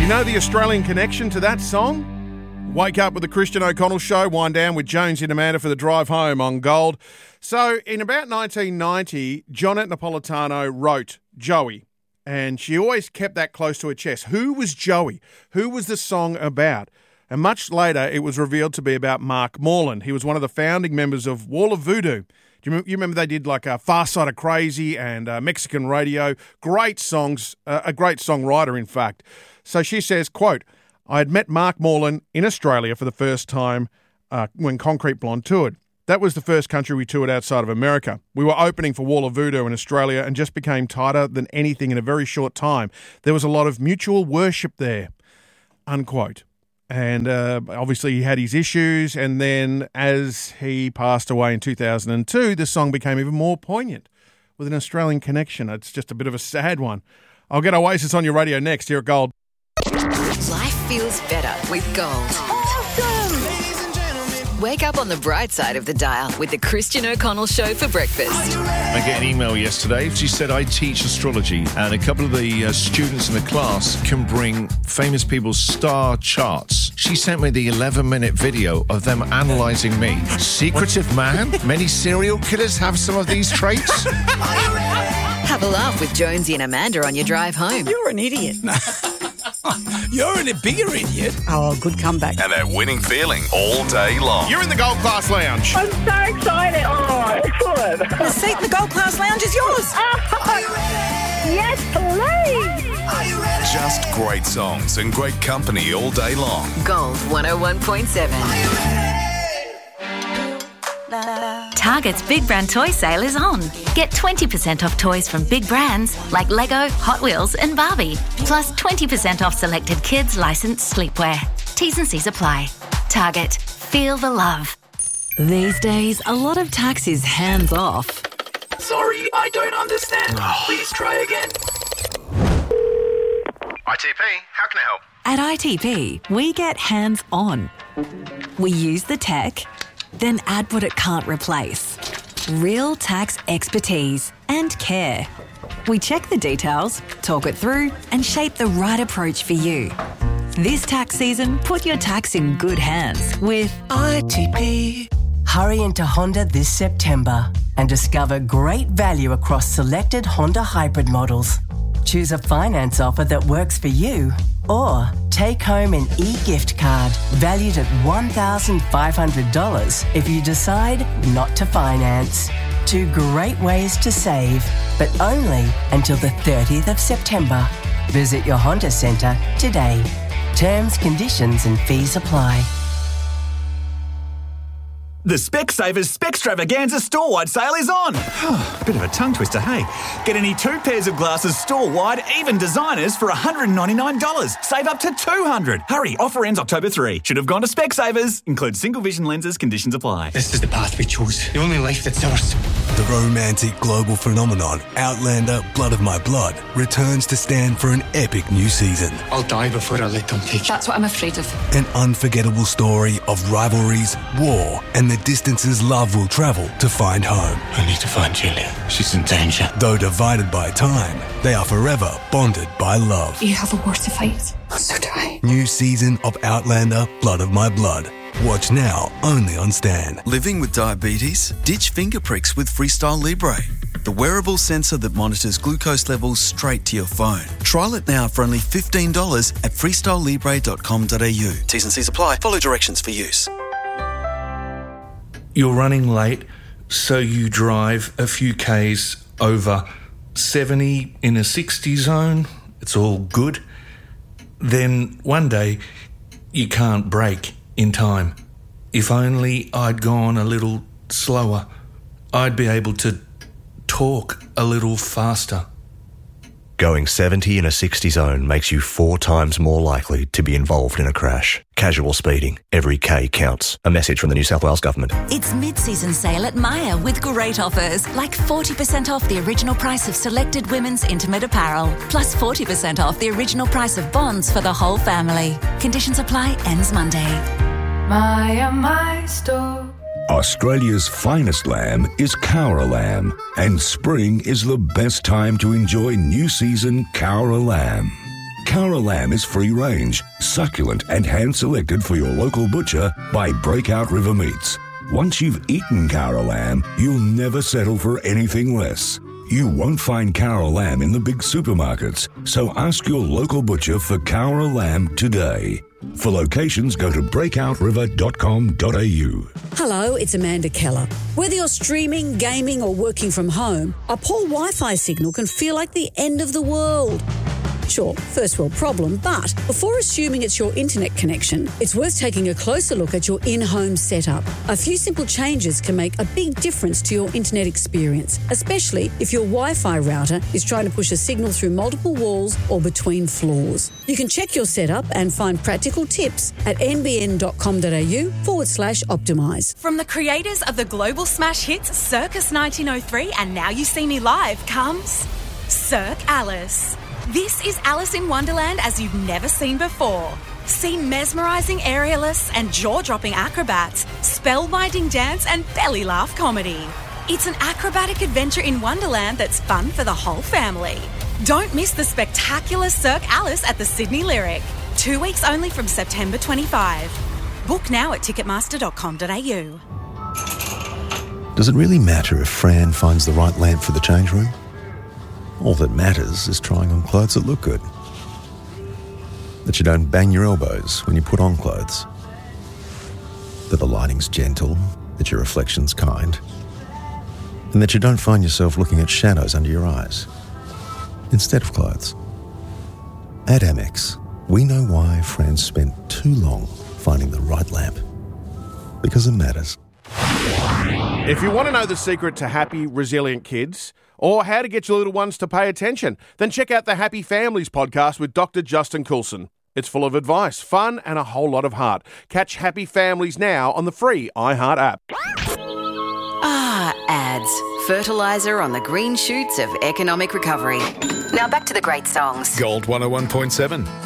You know the Australian connection to that song? Wake up with the Christian O'Connell Show, wind down with Jonesy and Amanda for the drive home on Gold. So in about 1990, Jonette Napolitano wrote Joey, and she always kept that close to her chest. Who was Joey? Who was the song about? And much later, it was revealed to be about Mark Moreland. He was one of the founding members of Wall of Voodoo. You remember they did like Far Side of Crazy and Mexican Radio. Great songs, a great songwriter, in fact. So she says, quote, I had met Mark Moreland in Australia for the first time when Concrete Blonde toured. That was the first country we toured outside of America. We were opening for Wall of Voodoo in Australia and just became tighter than anything in a very short time. There was a lot of mutual worship there, unquote. And obviously he had his issues, and then as he passed away in 2002, the song became even more poignant with an Australian connection. It's just a bit of a sad one. I'll get Oasis on your radio next here at Gold. Life feels better with Gold. Awesome! Wake up on the bright side of the dial with the Christian O'Connell Show for breakfast. I got an email yesterday. She said, I teach astrology, and a couple of the students in the class can bring famous people's star charts. She sent me the 11-minute video of them analysing me. Secretive man? Many serial killers have some of these traits? Have a laugh with Jonesy and Amanda on your drive home. You're an idiot. You're a bigger idiot. Oh, good comeback. And that winning feeling all day long. You're in the Gold Class Lounge. I'm so excited. Oh, excellent. The seat in the Gold Class Lounge is yours. Yes, please. Just great songs and great company all day long. Gold 101.7. Target's Big Brand Toy Sale is on. Get 20% off toys from big brands like Lego, Hot Wheels and Barbie. Plus 20% off selected kids' licensed sleepwear. T's and C's apply. Target. Feel the love. These days, a lot of tax is hands-off. Sorry, I don't understand. Please try again. ITP, how can I help? At ITP, we get hands-on. We use the tech, then add what it can't replace. Real tax expertise and care. We check the details, talk it through, and shape the right approach for you. This tax season, put your tax in good hands with ITP. Hurry into Honda this September and discover great value across selected Honda hybrid models. Choose a finance offer that works for you, or take home an e-gift card valued at $1,500 if you decide not to finance. 2 great ways to save, but only until the 30th of September. Visit your Honda Centre today. Terms, conditions and fees apply. The Specsavers Specstravaganza store-wide sale is on. Bit of a tongue twister, hey? Get any 2 pairs of glasses store-wide, even designers, for $199. Save up to $200. Hurry, offer ends October 3. Should have gone to Specsavers. Includes single vision lenses, conditions apply. This is the path we chose. The only life that's ours. The romantic global phenomenon, Outlander Blood of My Blood, returns to stand for an epic new season. I'll die before I let them take you. That's what I'm afraid of. An unforgettable story of rivalries, war, and the distances love will travel to find home. I need to find Julia. She's in danger. Though divided by time, they are forever bonded by love. You have a war to fight. So do I. New season of Outlander Blood of My Blood. Watch now only on Stan. Living with diabetes? Ditch finger pricks with Freestyle Libre, the wearable sensor that monitors glucose levels straight to your phone. Trial it now for only $15 at freestylelibre.com.au. T's and C's apply. Follow directions for use. You're running late, so you drive a few Ks over 70 in a 60 zone. It's all good. Then one day, you can't brake in time. If only I'd gone a little slower, I'd be able to talk a little faster. Going 70 in a 60 zone makes you 4 times more likely to be involved in a crash. Casual speeding. Every K counts. A message from the New South Wales Government. It's mid-season sale at Myer with great offers, like 40% off the original price of selected women's intimate apparel, plus 40% off the original price of bonds for the whole family. Conditions apply. Ends Monday. Myer, my store. Australia's finest lamb is Cowra lamb, and spring is the best time to enjoy new season Cowra lamb. Cara lamb is free range, succulent and hand-selected for your local butcher by Breakout River Meats. Once you've eaten Cara lamb, you'll never settle for anything less. You won't find Cara lamb in the big supermarkets, so ask your local butcher for Cara lamb today. For locations, go to breakoutriver.com.au. Hello, it's Amanda Keller. Whether you're streaming, gaming or working from home, a poor Wi-Fi signal can feel like the end of the world. Sure, first world problem, but before assuming it's your internet connection, it's worth taking a closer look at your in-home setup. A few simple changes can make a big difference to your internet experience, especially if your Wi-Fi router is trying to push a signal through multiple walls or between floors. You can check your setup and find practical tips at nbn.com.au/optimise. From the creators of the global smash hits Circus 1903 and Now You See Me Live comes Cirque Alice. This is Alice in Wonderland as you've never seen before. See mesmerising aerialists and jaw-dropping acrobats, spellbinding dance and belly laugh comedy. It's an acrobatic adventure in Wonderland that's fun for the whole family. Don't miss the spectacular Cirque Alice at the Sydney Lyric. 2 weeks only from September 25. Book now at ticketmaster.com.au. Does it really matter if Fran finds the right lamp for the change room? All that matters is trying on clothes that look good. That you don't bang your elbows when you put on clothes. That the lighting's gentle, that your reflection's kind. And that you don't find yourself looking at shadows under your eyes instead of clothes. At Amex, we know why Fran spent too long finding the right lamp. Because it matters. If you want to know the secret to happy, resilient kids, or how to get your little ones to pay attention, then check out the Happy Families podcast with Dr. Justin Coulson. It's full of advice, fun, and a whole lot of heart. Catch Happy Families now on the free iHeart app. Ads. Fertiliser on the green shoots of economic recovery. Now back to the great songs. Gold 101.7.